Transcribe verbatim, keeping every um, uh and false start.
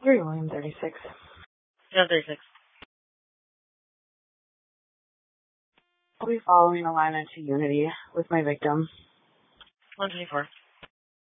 three William thirty-six. Yeah, thirty-six. I'll be following a line into Unity with my victim. one twenty-four.